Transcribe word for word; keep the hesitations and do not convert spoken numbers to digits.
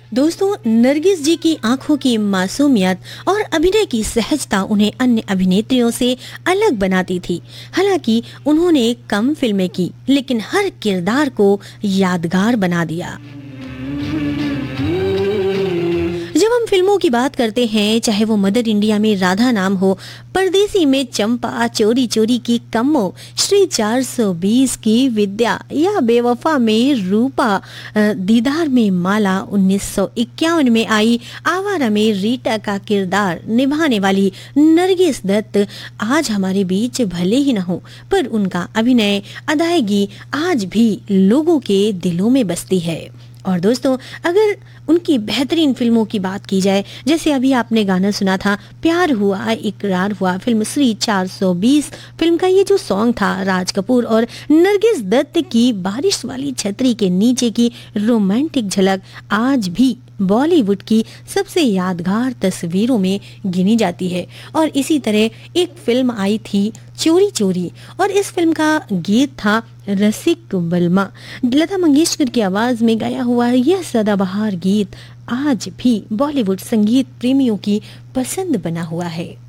दोस्तों, नरगिस जी की आंखों की मासूमियत और अभिनय की सहजता उन्हें अन्य अभिनेत्रियों से अलग बनाती थी। हालांकि उन्होंने कम फिल्में की, लेकिन हर किरदार को यादगार बना दिया। जब हम फिल्मों की बात करते हैं, चाहे वो मदर इंडिया में राधा नाम हो, परदेसी में चंपा, चोरी चोरी की कम्मो, श्री चार सौ बीस की विद्या या बेवफा में रूपा, दीदार में माला, उन्नीस सौ इक्यावन में आई आवारा में रीटा का किरदार निभाने वाली नरगिस दत्त आज हमारे बीच भले ही न हो, पर उनका अभिनय, अदायगी आज भी लोगों के दिलों में बसती है। और दोस्तों, अगर उनकी बेहतरीन फिल्मों की बात की जाए, जैसे अभी आपने गाना सुना था प्यार हुआ इकरार हुआ, फिल्म श्री चार सौ बीस फिल्म का ये जो सॉन्ग था, राज कपूर और नरगिस दत्त की बारिश वाली छतरी के नीचे की रोमांटिक झलक आज भी बॉलीवुड की सबसे यादगार तस्वीरों में गिनी जाती है। और इसी तरह एक फिल्म आई थी चोरी चोरी, और इस फिल्म का गीत था रसिक बलमा। लता मंगेशकर की आवाज में गाया हुआ यह सदाबहार गीत आज भी बॉलीवुड संगीत प्रेमियों की पसंद बना हुआ है।